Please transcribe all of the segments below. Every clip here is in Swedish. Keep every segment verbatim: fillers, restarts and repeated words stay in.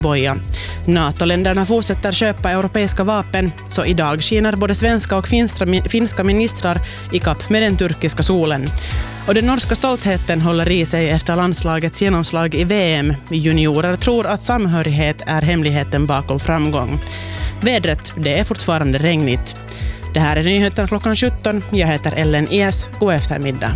boja. NATO-länderna fortsätter köpa europeiska vapen, så idag skiner både svenska och finska ministrar i kapp med den turkiska solen. Och den norska stoltheten håller i sig efter landslagets genomslag i V M. Juniorer tror att samhörighet är hemligheten bakom framgång. Vädret, det är fortfarande regnigt. Det här är nyheterna klockan sjutton. Jag heter Ellen Es. God eftermiddag.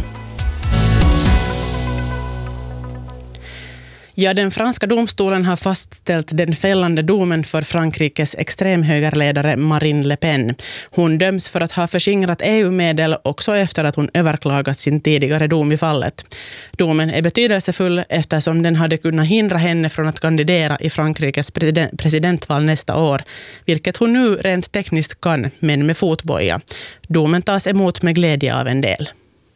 Ja, den franska domstolen har fastställt den fällande domen för Frankrikes extremhögerledare Marine Le Pen. Hon döms för att ha förskingrat E U-medel också efter att hon överklagat sin tidigare dom i fallet. Domen är betydelsefull eftersom den hade kunnat hindra henne från att kandidera i Frankrikes presidentval nästa år, vilket hon nu rent tekniskt kan, men med fotboja. Domen tas emot med glädje av en del.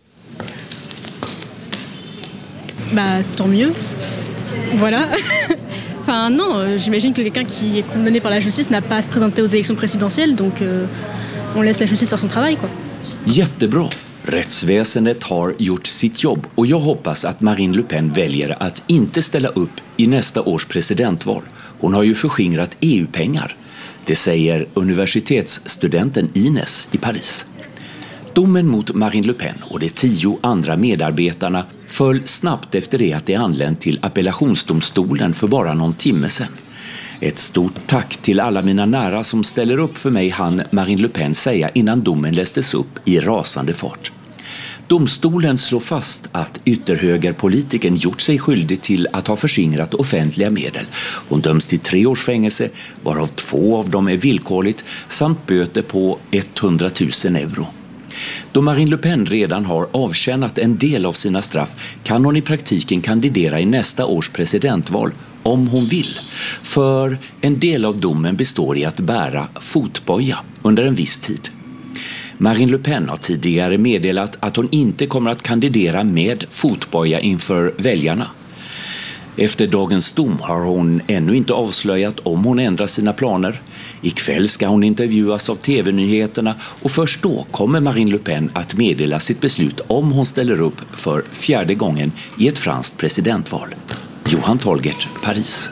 Bah, tant mieux. Voilà. Enfin non, j'imagine que quelqu'un qui est condamné par la justice n'a pas à se présenter aux élections présidentielles, donc euh, on laisse la justice faire son travail, quoi. Jättebra. Rättsväsendet har gjort sitt jobb och jag hoppas att Marine Le Pen väljer att inte ställa upp i nästa års presidentval. Hon har ju förskingrat E U-pengar. Det säger universitetsstudenten Ines i Paris. Domen mot Marine Le Pen och de tio andra medarbetarna föll snabbt efter det att de anlänt till appellationsdomstolen för bara någon timme sedan. Ett stort tack till alla mina nära som ställer upp för mig, hann Marine Le Pen säga innan domen lästes upp i rasande fart. Domstolen slår fast att ytterhögerpolitiken gjort sig skyldig till att ha förskingrat offentliga medel. Hon döms till tre års fängelse, varav två av dem är villkorligt, samt böter på hundratusen euro. Då Marine Le Pen redan har avtjänat en del av sina straff kan hon i praktiken kandidera i nästa års presidentval om hon vill. För en del av domen består i att bära fotboja under en viss tid. Marine Le Pen har tidigare meddelat att hon inte kommer att kandidera med fotboja inför väljarna. Efter dagens dom har hon ännu inte avslöjat om hon ändrar sina planer. Ikväll ska hon intervjuas av T V-nyheterna och först då kommer Marine Le Pen att meddela sitt beslut om hon ställer upp för fjärde gången i ett franskt presidentval. Johan Tolgert, Paris.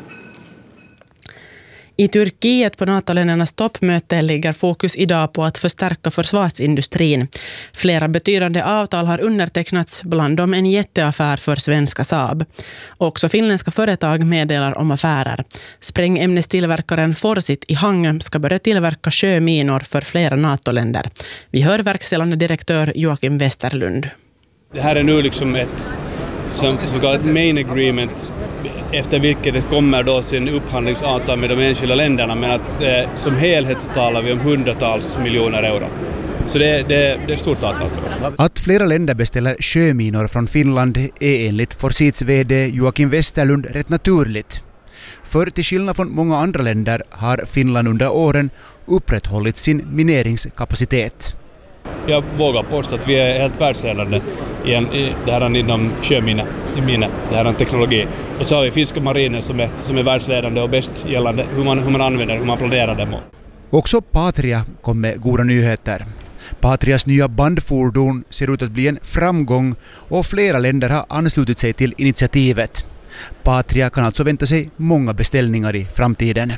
I Turkiet på NATO-ländernas toppmöte ligger fokus idag på att förstärka försvarsindustrin. Flera betydande avtal har undertecknats, bland dem en jätteaffär för svenska Saab. Också finländska företag meddelar om affärer. Sprängämnestillverkaren Forsit i Hangö ska börja tillverka sjöminor för flera NATO-länder. Vi hör verkställande direktör Joakim Westerlund. Det här är nu liksom ett, som så kallat main agreement, efter vilket det kommer då sin upphandlingsavtal med de enskilda länderna, men att eh, som helhet så talar vi om hundratals miljoner euro. Så det, det, det är ett stort avtal för oss. Att flera länder beställer sjöminor från Finland är enligt Forsits vd Joakim Westerlund rätt naturligt. För till skillnad från många andra länder har Finland under åren upprätthållit sin mineringskapacitet. Jag vågar påstå att vi är helt världsledande i, en, i det här inom sjömina, i mina, det här teknologi. Och så har vi finska marinen som är, som är världsledande och bäst gällande hur man, hur man använder, hur man planerar dem. Också Patria kom med goda nyheter. Patrias nya bandfordon ser ut att bli en framgång och flera länder har anslutit sig till initiativet. Patria kan alltså vänta sig många beställningar i framtiden.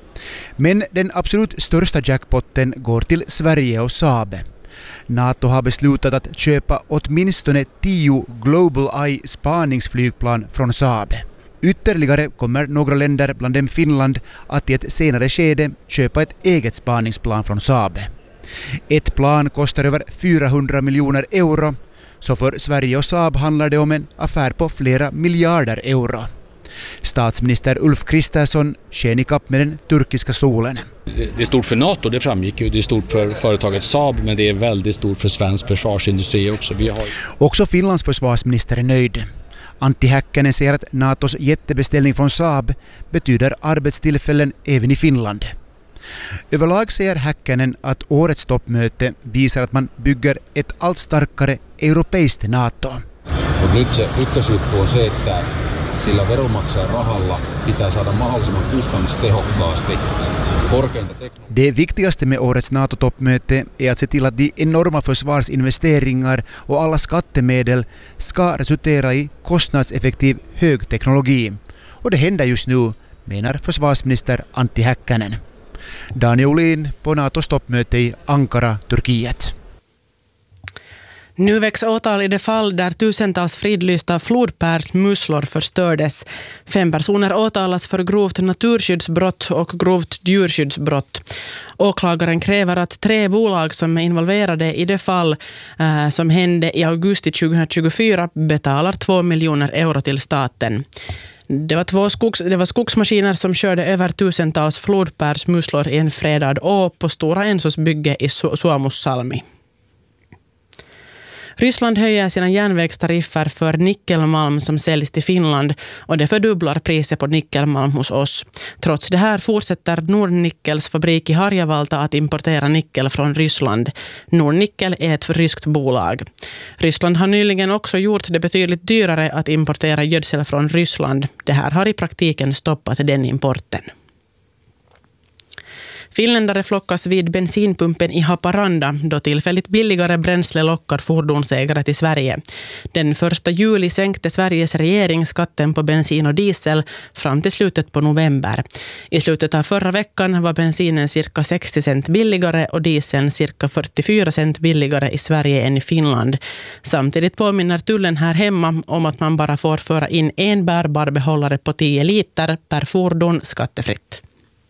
Men den absolut största jackpotten går till Sverige och Saab. NATO har beslutat att köpa åtminstone tio Global Eye spaningsflygplan från Saab. Ytterligare kommer några länder, bland dem Finland, att i ett senare skede köpa ett eget spaningsplan från Saab. Ett plan kostar över fyrahundra miljoner euro, så för Sverige och Saab handlar det om en affär på flera miljarder euro. Statsminister Ulf Kristersson sken i kapp med den turkiska solen. Det är stort för NATO, det framgick ju. Det är stort för företaget Saab, men det är väldigt stort för svensk försvarsindustri också. Vi har... Också Finlands försvarsminister är nöjd. Antti Häkkänen säger att NATOs jättebeställning från Saab betyder arbetstillfällen även i Finland. Överlag säger Häkkänen att årets toppmöte visar att man bygger ett allt starkare europeiskt NATO. Mutta nyt se ykkösjuttu on se, että sillä veronmaksajan rahalla pitää saada mahdollisimman kustannustehokkaasti korkeinta teknologiaa. Det viktigaste med årets NATO-toppmöte är att se till att de enorma försvarsinvesteringar och alla skattemedel ska resultera i kostnadseffektiv högteknologi. Och det händer just nu menar försvarsminister Antti Häkkänen. Daniel Olin på NATOs toppmöte i Ankara, Turkiet. Nu väcks åtal i det fall där tusentals fridlysta flodpärsmusslor förstördes. Fem personer åtalas för grovt naturskyddsbrott och grovt djurskyddsbrott. Åklagaren kräver att tre bolag som är involverade i det fall eh, som hände i augusti tjugohundratjugofyra betalar två miljoner euro till staten. Det var, två skogs, det var skogsmaskiner som körde över tusentals flodpärsmusslor i en fredad å på Stora Ensos bygge i Suomussalmi. Ryssland höjer sina järnvägstariffer för nickelmalm som säljs till Finland och det fördubblar priset på nickelmalm hos oss. Trots det här fortsätter Nordnickels fabrik i Harjavalta att importera nickel från Ryssland. Nordnickel är ett ryskt bolag. Ryssland har nyligen också gjort det betydligt dyrare att importera gödsel från Ryssland. Det här har i praktiken stoppat den importen. Finländare flockas vid bensinpumpen i Haparanda då tillfälligt billigare bränsle lockar fordonsägare till Sverige. Den första juli sänkte Sveriges regering skatten på bensin och diesel fram till slutet på november. I slutet av förra veckan var bensinen cirka sextio cent billigare och dieseln cirka fyrtiofyra cent billigare i Sverige än i Finland. Samtidigt påminner tullen här hemma om att man bara får föra in en bärbar behållare på tio liter per fordon skattefritt.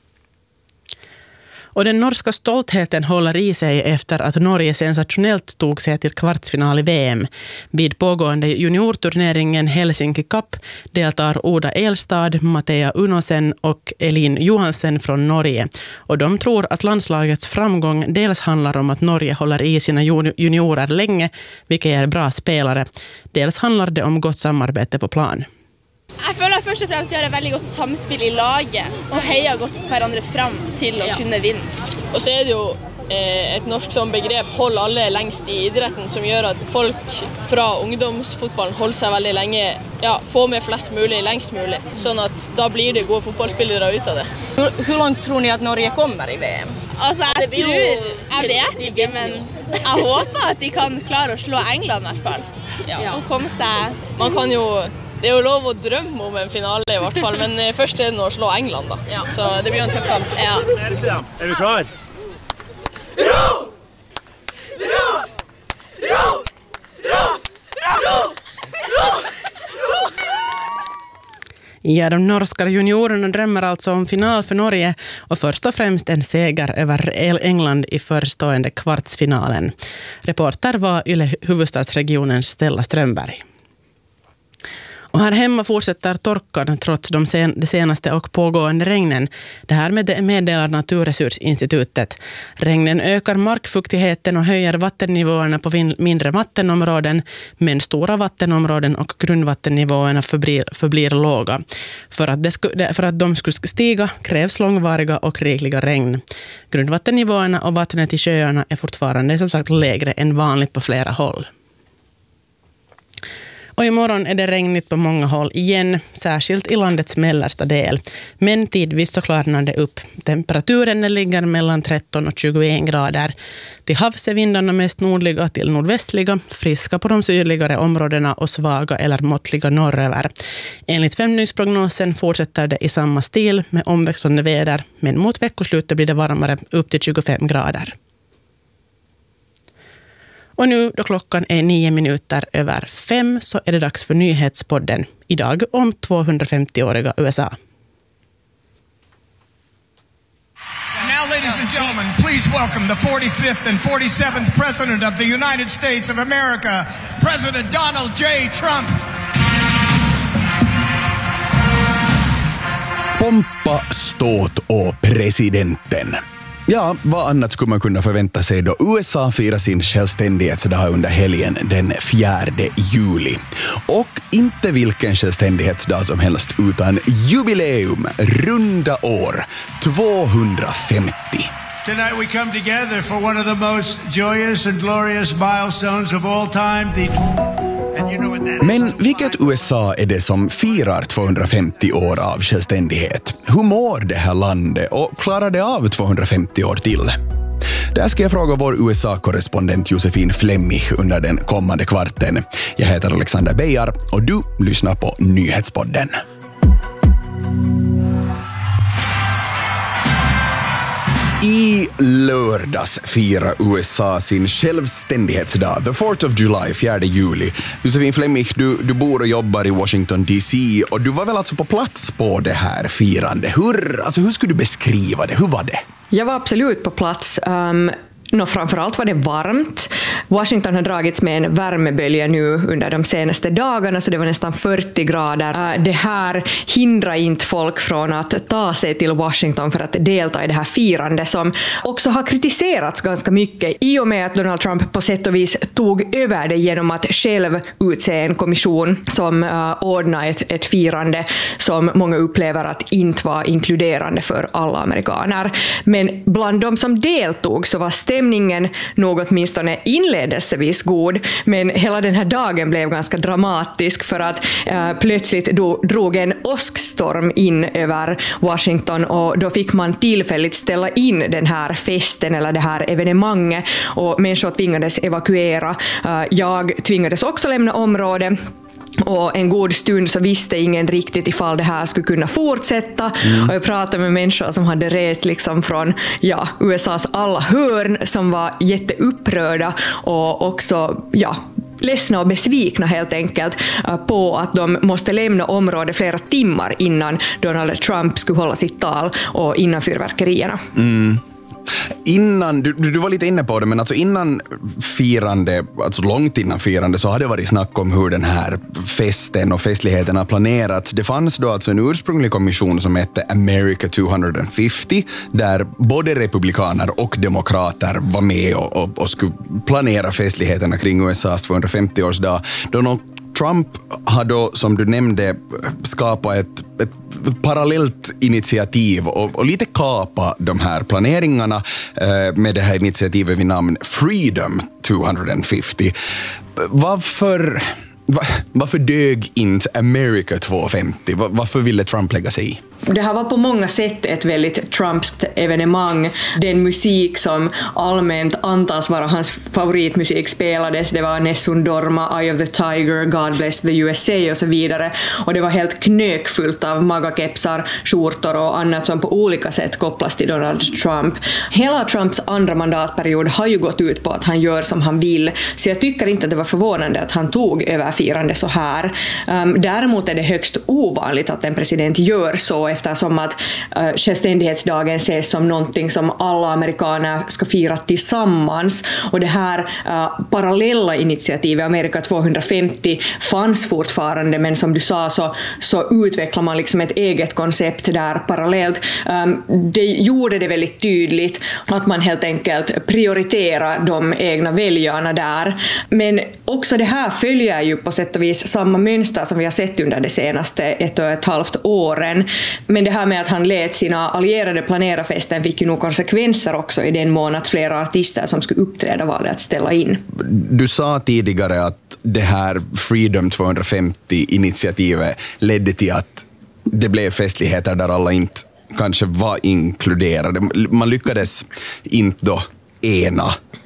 Och den norska stoltheten håller i sig efter att Norge sensationellt tog sig till kvartsfinal i V M. Vid pågående juniorturneringen Helsinki Cup deltar Oda Elstad, Mattea Unosen och Elin Johansen från Norge. Och de tror att landslagets framgång dels handlar om att Norge håller i sina juniorer länge, vilka är bra spelare. Dels handlar det om gott samarbete på plan. Jeg føler først og fremst de har et veldig godt samspill i laget og heier godt hverandre fram til å kunne vinne. Og så er det jo eh, et norsk som begrep hold alle lengst i idretten som gjør at folk fra ungdomsfotballen holder seg veldig lenge, ja, få med flest mulig lengst mulig, sånn at da blir det gode fotballspillere ut av det. Hur långt tror ni att Norge kommer i V M? Altså, jeg tror, jeg vet ikke, men jeg håper at de kan klare å slå England i hvert fall. Ja. Og komme seg... Man kan jo... Det är ju lov att drömma om en final i vart fall, men först är det nog att slå England då. Ja. Så det blir en tuff kamp. Ja. Är du klar? Ro! Ro! Ro! Ro! Ro! Ro! Ja, de norska juniorerna drömmer alltså om final för Norge och först och främst en seger över England i förestående kvartsfinalen. Reporter var Yle huvudstadsregionens Stella Strömberg. Och här hemma fortsätter torkan trots de sen, de senaste och pågående regnen. Det här med meddelar Naturresursinstitutet. Regnen ökar markfuktigheten och höjer vattennivåerna på vin, mindre vattenområden, men stora vattenområden och grundvattennivåerna förblir, förblir låga. För att, det sku, för att de skulle stiga krävs långvariga och rikliga regn. Grundvattennivåerna och vattnet i sjöarna är fortfarande som sagt lägre än vanligt på flera håll. Och imorgon är det regnigt på många håll igen, särskilt i landets mellersta del. Men tidvis så klarnar det upp. Temperaturen ligger mellan tretton och tjugoen grader. Till havs är vindarna mest nordliga till nordvästliga, friska på de sydligare områdena och svaga eller måttliga norröver. Enligt femdygnsprognosen fortsätter det i samma stil med omväxlande väder, men mot veckoslutet blir det varmare upp till tjugofem grader. Och nu då klockan är nio minuter över fem så är det dags för nyhetspodden. Idag om tvåhundrafemtioåriga U S A. Now, ladies and gentlemen, please welcome the forty-fifth and forty-seventh President of the United States of America, President Donald J. Trump. Pompa, ståt och presidenten. Ja, vad annat skulle man kunna förvänta sig då U S A firar sin självständighetsdag under helgen den fjärde juli. Och inte vilken självständighetsdag som helst utan jubileum, runda år, tvåhundrafemtio. Tonight we come together for one of the most joyous and glorious milestones of all time. The... And you know what that is. Men vilket U S A är det som firar tvåhundrafemtio år av självständighet? Hur mår det här landet och klarar det av tvåhundrafemtio år till? Där ska jag fråga vår U S A-korrespondent Josefin Flemmich under den kommande kvarten. Jag heter Alexander Bejar och du lyssnar på Nyhetspodden. I lördags firar U S A sin självständighetsdag, the fourth of July, fjärde juli. Josefin Flemmich, du, du bor och jobbar i Washington D C och du var väl alltså på plats på det här firande. Hur, alltså, hur skulle du beskriva det? Hur var det? Jag var absolut på plats. Um... No, framförallt var det varmt. Washington har dragits med en värmebölja nu under de senaste dagarna, så det var nästan fyrtio grader. Det här hindrar inte folk från att ta sig till Washington för att delta i det här firandet, som också har kritiserats ganska mycket i och med att Donald Trump på sätt och vis tog över det genom att själv utse en kommission som uh, ordnade ett, ett firande som många upplever att inte var inkluderande för alla amerikaner. Men bland de som deltog så var stämningen något åtminstone inledningsvis god, men hela den här dagen blev ganska dramatisk för att äh, plötsligt då drog en åskstorm in över Washington, och då fick man tillfälligt ställa in den här festen eller det här evenemanget, och människor tvingades evakuera. Äh, jag tvingades också lämna området. Och en god stund så visste ingen riktigt ifall det här skulle kunna fortsätta. Mm. Och jag pratade med människor som hade rest liksom från ja, U S A:s alla hörn, som var jätteupprörda och också ja, ledsna och besvikna helt enkelt på att de måste lämna området flera timmar innan Donald Trump skulle hålla sitt tal och innan fyrverkerierna. Mm. Innan, du, du var lite inne på det, men alltså innan firande, alltså långt innan firande, så hade det varit snack om hur den här festen och festligheten har planerats. Det fanns då alltså en ursprunglig kommission som hette America tvåhundrafemtio, där både republikaner och demokrater var med och, och, och skulle planera festligheterna kring U S A:s tvåhundrafemtioårsdag. Donald Trump har då, som du nämnde, skapat ett, ett parallellt initiativ och, och lite kapa de här planeringarna eh, med det här initiativet vid namn Freedom tvåhundrafemtio. Varför, var, varför dög inte America tvåhundrafemtio? Var, varför ville Trump lägga sig i? Det här var på många sätt ett väldigt Trumpskt evenemang. Den musik som allmänt antas vara hans favoritmusik spelades. Det var Nessun Dorma, Eye of the Tiger, God Bless the U S A och så vidare. Och det var helt knökfullt av magakepsar, skjortor och annat som på olika sätt kopplas till Donald Trump. Hela Trumps andra mandatperiod har ju gått ut på att han gör som han vill. Så jag tycker inte att det var förvånande att han tog över firande så här. Um, däremot är det högst ovanligt att en president gör så, eftersom att uh, självständighetsdagen ses som någonting som alla amerikaner ska fira tillsammans. Och det här uh, parallella initiativet Amerika tvåhundrafemtio fanns fortfarande, men som du sa så, så utvecklar man liksom ett eget koncept där parallellt. Um, det gjorde det väldigt tydligt att man helt enkelt prioriterar de egna väljarna där. Men också det här följer ju på sätt och vis samma mönster som vi har sett under de senaste ett och ett halvt åren. Men det här med att han lät sina allierade planera festen fick ju nog konsekvenser också i den mån att flera artister som skulle uppträda valde att ställa in. Du sa tidigare att det här Freedom tvåhundrafemtio-initiativet ledde till att det blev festligheter där alla inte kanske var inkluderade. Man lyckades inte då ena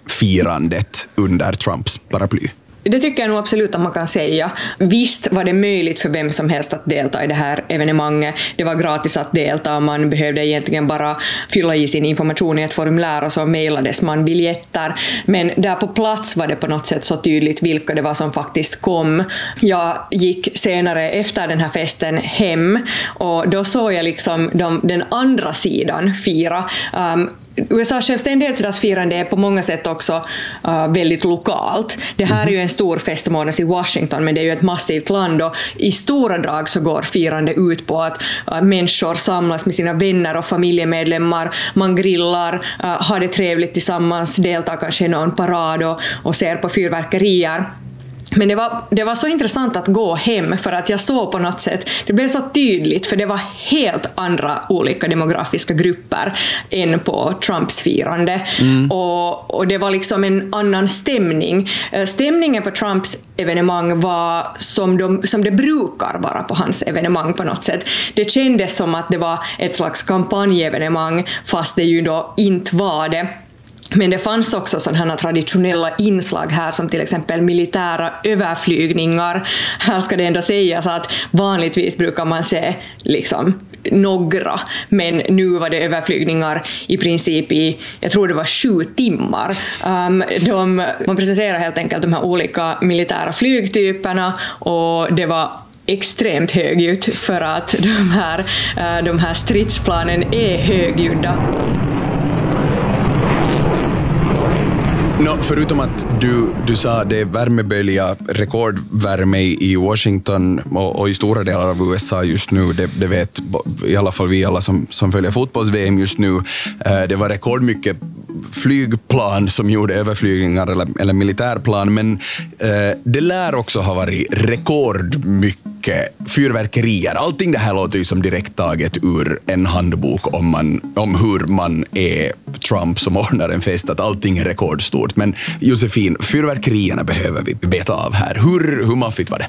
firandet under Trumps paraply. Det tycker jag nog absolut att man kan säga. Visst var det möjligt för vem som helst att delta i det här evenemanget. Det var gratis att delta. Man behövde egentligen bara fylla i sin information i ett formulär och så mejlades man biljetter. Men där på plats var det på något sätt så tydligt vilka det var som faktiskt kom. Jag gick senare efter den här festen hem och då såg jag liksom de, den andra sidan fira. Um, U S A:s självständighetsdagsfirande är på många sätt också uh, väldigt lokalt. Det här är ju en stor fest som ordnas i Washington, men det är ju ett massivt land och i stora drag så går firande ut på att uh, människor samlas med sina vänner och familjemedlemmar, man grillar, uh, har det trevligt tillsammans, deltar kanske i någon parad och, och ser på fyrverkerier. Men det var, det var så intressant att gå hem för att jag såg på något sätt, det blev så tydligt för det var helt andra olika demografiska grupper än på Trumps firande. Mm. Och, och det var liksom en annan stämning. Stämningen på Trumps evenemang var som, de, som det brukar vara på hans evenemang på något sätt. Det kändes som att det var ett slags kampanjevenemang fast det ju då inte var det. Men det fanns också sådana traditionella inslag här som till exempel militära överflygningar. Här ska det ändå sägas att vanligtvis brukar man se liksom några, men nu var det överflygningar i princip i, jag tror det var sju timmar. Um, de, man presenterar helt enkelt de här olika militära flygtyperna och det var extremt högljutt för att de här, uh, de här stridsplanen är högljudda. No, förutom att du, du sa det är värmebölja, rekordvärme i Washington och, och i stora delar av U S A just nu, det, det vet i alla fall vi alla som, som följer fotbolls-V M just nu, eh, det var rekordmycket flygplan som gjorde överflygningar eller, eller militärplan, men eh, det lär också ha varit rekordmycket fyrverkerier. Allting det här låter ju som direkt taget ur en handbok om, man, om hur man är Trump som ordnar en fest, att allting är rekordstort. Men Josefin, fyrverkerierna behöver vi beta av här. Hur, hur maffigt var det?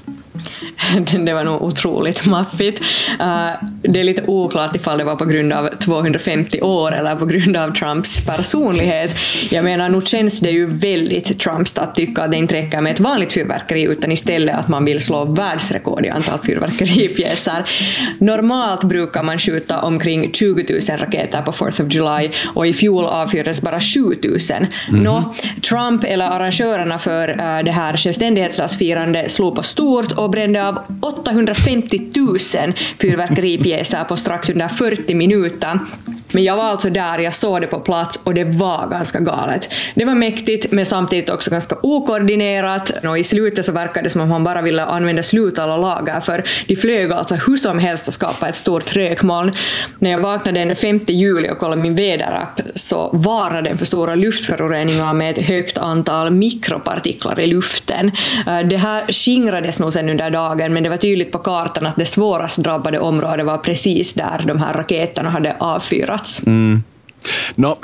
Det var nog otroligt maffigt. Uh, det är lite oklart ifall det var på grund av tvåhundrafemtio år eller på grund av Trumps personlighet. Jag menar, nu känns det ju väldigt Trumps att tycka att det inte räcker med ett vanligt fyrverkeri utan istället att man vill slå världsrekord i antal fyrverkeripjäser. Normalt brukar man skjuta omkring tjugo tusen raketer på fourth of July och i fjol avfyrades bara sju tusen. Mm-hmm. Nå, Trump eller arrangörerna för uh, det här självständighetsdagsfirande slog på stort och brände av åttahundrafemtio tusen fyrverkeripjäser på strax under fyrtio minuter. Men jag var alltså där, jag såg det på plats och det var ganska galet. Det var mäktigt men samtidigt också ganska okoordinerat och i slutet så verkade det som om man bara ville använda slut alla lager för de flög alltså hur som helst och skapade ett stort rökmoln. När jag vaknade den femte juli och kollade min väderapp så varade den för stora luftföroreningar med ett högt antal mikropartiklar i luften. Det här skingrades nog sen under dagen men det var tydligt på kartan att det svårast drabbade området var precis där de här raketerna hade avfyrats. Mm. No,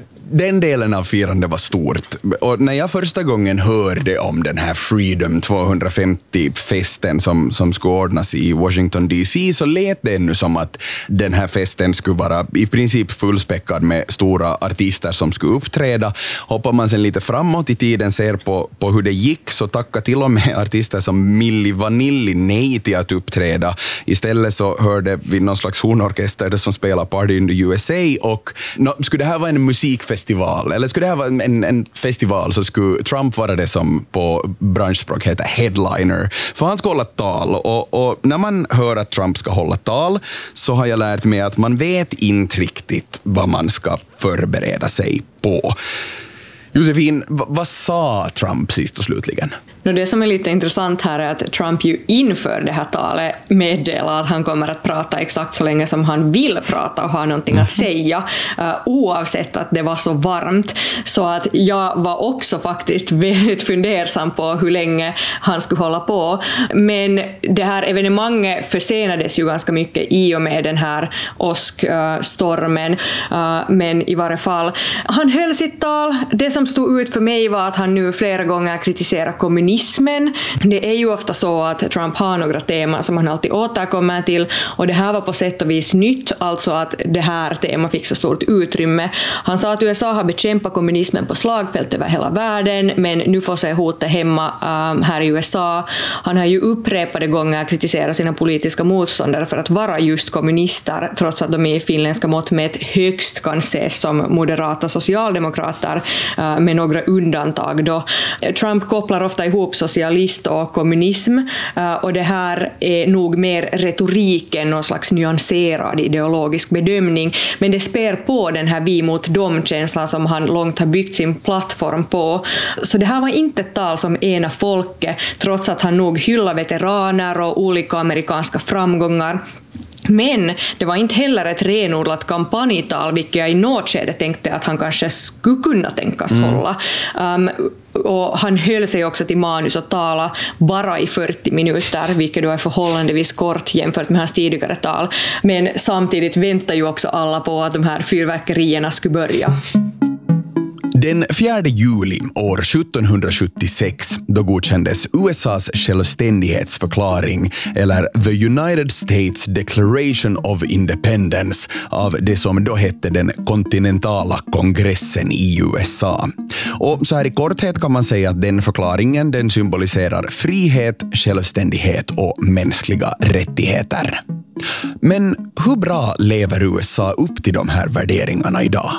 den delen av firandet var stort. Och när jag första gången hörde om den här Freedom tvåhundrafemtio-festen som, som skulle ordnas i Washington D C så lät det ännu som att den här festen skulle vara i princip fullspäckad med stora artister som skulle uppträda. Hoppar man sen lite framåt i tiden ser på, på hur det gick så tackar till och med artister som Milli Vanilli nej till att uppträda. Istället så hörde vi någon slags hornorkester som spelar Party in the U S A och no, skulle det här vara en musikfestival eller skulle det här vara en, en festival så skulle Trump vara det som på branschspråk heter headliner. För han ska hålla tal och, och när man hör att Trump ska hålla tal så har jag lärt mig att man vet inte riktigt vad man ska förbereda sig på. Josefin, v- vad sa Trump sist och slutligen? Det som är lite intressant här är att Trump ju inför det här talet meddelar att han kommer att prata exakt så länge som han vill prata och ha någonting att säga uh, oavsett att det var så varmt. Så att jag var också faktiskt väldigt fundersam på hur länge han skulle hålla på. Men det här evenemanget försenades ju ganska mycket i och med den här åskstormen. Uh, men i varje fall, han höll sitt tal. Det som stod ut för mig var att han nu flera gånger kritiserar kommunismen. Det är ju ofta så att Trump har några teman som han alltid återkommer till och det här var på sätt och vis nytt, alltså att det här temat fick så stort utrymme. Han sa att U S A har bekämpat kommunismen på slagfält över hela världen men nu får sig hotet hemma um, här i U S A. Han har ju upprepade gånger kritiserat sina politiska motståndare för att vara just kommunister trots att de i finländska mått med ett högst kan ses som moderata socialdemokrater uh, med några undantag då. Trump kopplar ofta ihop socialist och kommunism och det här är nog mer retorik än någon slags nyanserad ideologisk bedömning men det spär på den här vi mot dem-känslan som han långt har byggt sin plattform på. Så det här var inte ett tal som ena folket trots att han nog hyllar veteraner och olika amerikanska framgångar. Men det var inte heller ett renodlat kampanjtal vilket jag i något skede tänkte att han kanske skulle kunna tänkas mm. hålla. Um, och han höll sig också till manus och tala bara i fyrtio minuter vilket då är förhållandevis kort jämfört med hans tidigare tal. Men samtidigt väntar ju också alla på att de här fyrverkerierna skulle börja. Den fjärde juli år sjuttonhundrasjuttiosex då godkändes U S A:s självständighetsförklaring eller The United States Declaration of Independence av det som då hette den kontinentala kongressen i U S A. Och så här i korthet kan man säga att den förklaringen den symboliserar frihet, självständighet och mänskliga rättigheter. Men hur bra lever U S A upp till de här värderingarna idag?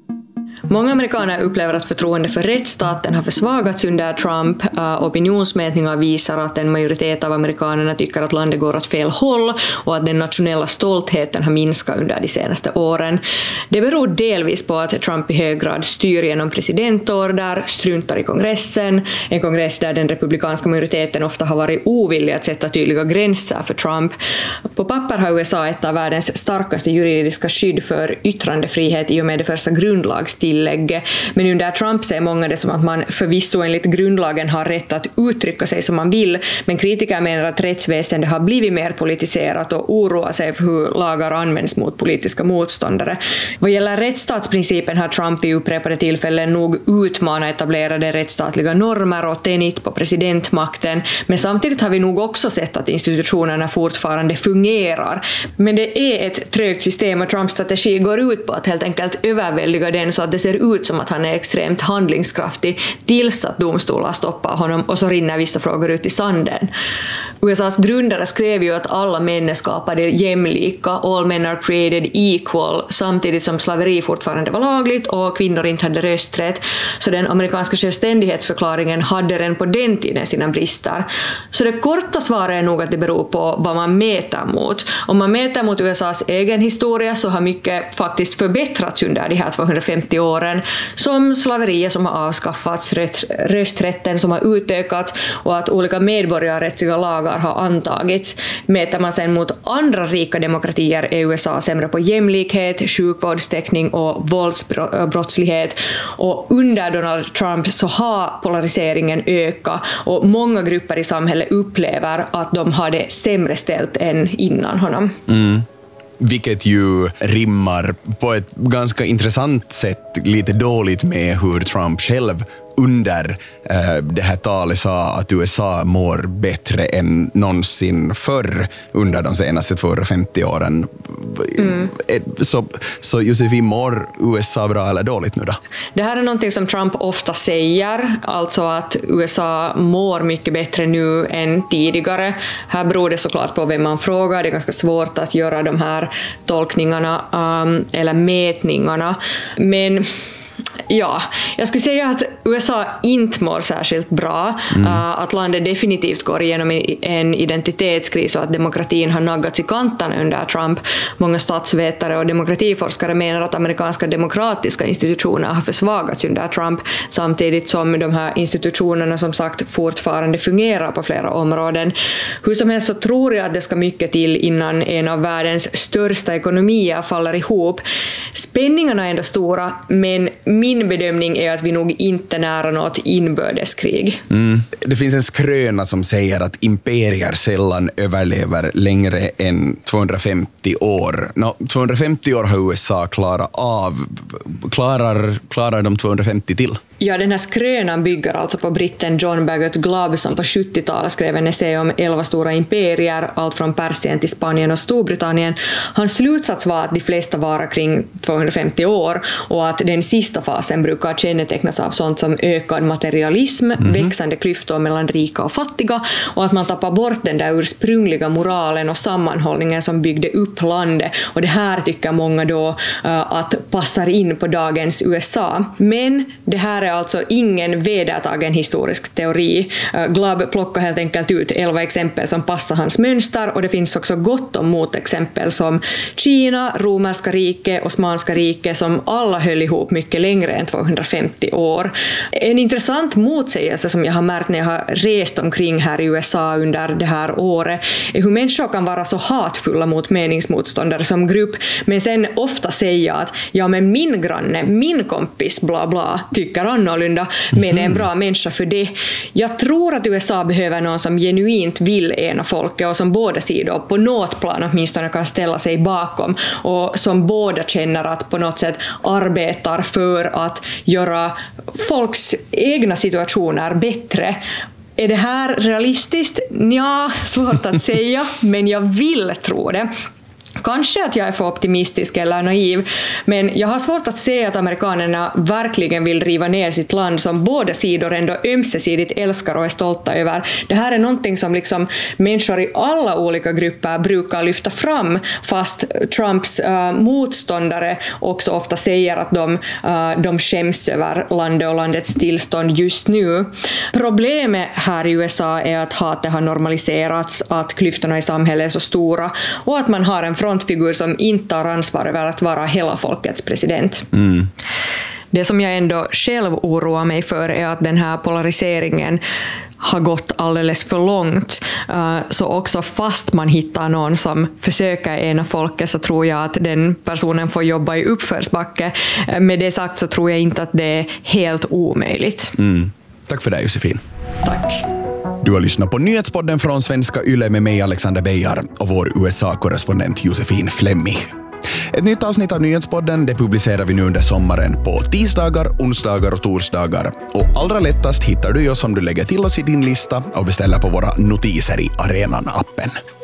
Många amerikaner upplever att förtroende för rättsstaten har försvagats under Trump. Uh, opinionsmätningar visar att en majoritet av amerikanerna tycker att landet går åt fel håll och att den nationella stoltheten har minskat under de senaste åren. Det beror delvis på att Trump i hög grad styr genom presidentorder, struntar i kongressen, en kongress där den republikanska majoriteten ofta har varit ovillig att sätta tydliga gränser för Trump. På papper har U S A ett av världens starkaste juridiska skydd för yttrandefrihet i och med det första grundlagstillägget. Men under Trump ser många det som att man förvisso enligt grundlagen har rätt att uttrycka sig som man vill, men kritiker menar att rättsväsendet har blivit mer politiserat och oroar sig för hur lagar används mot politiska motståndare. Vad gäller rättsstatsprincipen har Trump i upprepade tillfällen nog utmanat etablerade rättsstatliga normer och tänit på presidentmakten, men samtidigt har vi nog också sett att institutionerna fortfarande fungerar. Men det är ett trögt system och Trumps strategi går ut på att helt enkelt överväldiga den så att det ser ut som att han är extremt handlingskraftig tills att domstolar stoppar honom och så rinner vissa frågor ut i sanden. U S A:s grundare skrev ju att alla män är skapade jämlika, all men are created equal, samtidigt som slaveri fortfarande var lagligt och kvinnor inte hade rösträtt. Så den amerikanska självständighetsförklaringen hade redan på den tiden sina brister. Så det korta svaret är nog att det beror på vad man mäter mot. Om man mäter mot U S A:s egen historia så har mycket faktiskt förbättrats under de här tvåhundrafemtio åren, som slaveriet som har avskaffats, rösträtten som har utökats och att olika medborgarrättsliga lagar har antagits. Mäter man sen mot andra rika demokratier är U S A sämre på jämlikhet, sjukvårdstäckning och våldsbrottslighet. Och under Donald Trump så har polariseringen ökat och många grupper i samhället upplever att de har det sämre ställt än innan honom. Mm. Vilket ju rimmar på ett ganska intressant sätt lite dåligt med hur Trump själv under eh, det här talet sa att U S A mår bättre än någonsin förr under de senaste tvåhundrafemtio åren. Mm. Så, så Josefin, mår U S A bra eller dåligt nu då? Det här är någonting som Trump ofta säger, alltså att U S A mår mycket bättre nu än tidigare. Här beror det såklart på vem man frågar. Det är ganska svårt att göra de här tolkningarna um, eller mätningarna. Men ja, jag skulle säga att U S A inte mår särskilt bra, mm. uh, att landet definitivt går igenom en identitetskris och att demokratin har naggats i kanten under Trump. Många statsvetare och demokratiforskare menar att amerikanska demokratiska institutioner har försvagats under Trump, samtidigt som de här institutionerna som sagt fortfarande fungerar på flera områden. Hur som helst så tror jag att det ska mycket till innan en av världens största ekonomier faller ihop. Spänningarna är ändå stora, men min bedömning är att vi nog inte nära något inbördeskrig. Mm. Det finns en skröna som säger att imperier sällan överlever längre än tvåhundrafemtio år. No, tvåhundrafemtio år har U S A klarat av. Klarar, klarar de tvåhundrafemtio till? Ja, den här skrönan bygger alltså på britten John Bagot Glove som på sjuttiotalet skrev en essä om elva stora imperier, allt från Persien till Spanien och Storbritannien. Hans slutsats var att de flesta varar kring tvåhundrafemtio år och att den sista fasen brukar kännetecknas av sånt som ökad materialism, mm-hmm. växande klyftor mellan rika och fattiga och att man tappar bort den där ursprungliga moralen och sammanhållningen som byggde upp landet. Och det här tycker många då uh, att passar in på dagens U S A. Men det här är alltså ingen vedertagen historisk teori. Glove plockar helt enkelt ut elva exempel som passar hans mönster och det finns också gott om motexempel som Kina, romerska rike, osmanska rike som alla höll ihop mycket längre än tvåhundrafemtio år. En intressant motsägelse som jag har märkt när jag har rest omkring här i U S A under det här året är hur människor kan vara så hatfulla mot meningsmotståndare som grupp men sen ofta säga att ja men min granne, min kompis bla bla tycker annorlunda men är en bra människa för det. Jag tror att U S A behöver någon som genuint vill ena folket och som båda sidor på något plan åtminstone kan ställa sig bakom och som båda känner att på något sätt arbetar för att göra folks egna situationer bättre. Är det här realistiskt? Ja, svårt att säga, men jag vill tro det. Kanske att jag är för optimistisk eller naiv, men jag har svårt att se att amerikanerna verkligen vill riva ner sitt land som båda sidor ändå ömsesidigt älskar och är stolta över. Det här är någonting som liksom människor i alla olika grupper brukar lyfta fram, fast Trumps uh, motståndare också ofta säger att de, uh, de skäms över landet och landets tillstånd just nu. Problemet här i U S A är att hatet har normaliserats, att klyftorna i samhället är så stora och att man har en frontfigur som inte har ansvar över att vara hela folkets president. Mm. Det som jag ändå själv oroar mig för är att den här polariseringen har gått alldeles för långt. Så också fast man hittar någon som försöker ena folket så tror jag att den personen får jobba i uppförsbacke. Med det sagt så tror jag inte att det är helt omöjligt. Mm. Tack för det, Josefin. Tack. Du har lyssnat på nyhetspodden från Svenska Yle med mig Alexander Beijar och vår U S A-korrespondent Josefin Flemmig. Ett nytt avsnitt av nyhetspodden det publicerar vi nu under sommaren på tisdagar, onsdagar och torsdagar. Och allra lättast hittar du oss om du lägger till oss i din lista och beställer på våra notiser i Arenan-appen.